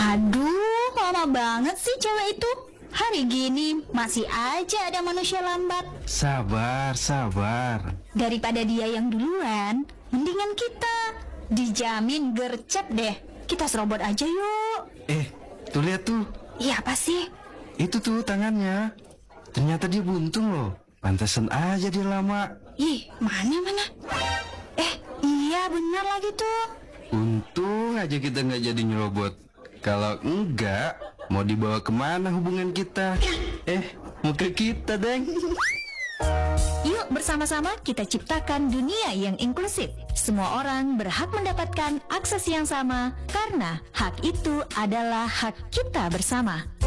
Aduh, lama banget sih cewek itu. Hari gini masih aja ada manusia lambat. Sabar. Daripada dia yang duluan, mendingan kita. Dijamin gercep deh. Kita serobot aja yuk. Tuh lihat tuh. Iya, apa sih? Itu tuh tangannya. Ternyata dia buntung loh. Pantesan aja dia lama. Ih, mana? Iya benar lagi tuh. Untung aja kita nggak jadi nyerobot. Kalau enggak, mau dibawa kemana hubungan kita? Mau ke kita, Deng. Yuk bersama-sama kita ciptakan dunia yang inklusif. Semua orang berhak mendapatkan akses yang sama karena hak itu adalah hak kita bersama.